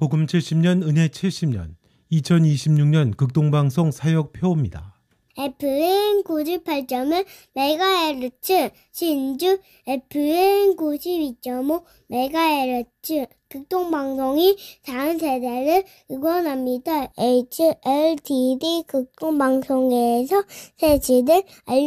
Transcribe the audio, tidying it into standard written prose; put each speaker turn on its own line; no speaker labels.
복음 70년 은혜 70년 2026년 극동방송 사역표입니다.
FM 98.1 메가헤르츠 신주 FM 92.5 메가헤르츠 극동방송이 다음 세대를 응원합니다. HLTD 극동방송에서 새치들